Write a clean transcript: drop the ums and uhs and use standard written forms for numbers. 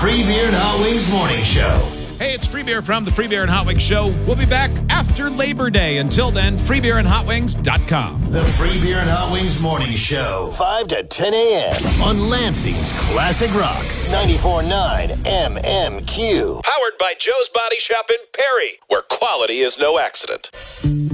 Free Beer and Hot Wings Morning Show. Hey, it's Free Beer from the Free Beer and Hot Wings Show. We'll be back after Labor Day. Until then, freebeerandhotwings.com. The Free Beer and Hot Wings Morning Show, 5 to 10 a.m. on Lansing's Classic Rock, 94.9 MMQ. Powered by Joe's Body Shop in Perry, where quality is no accident.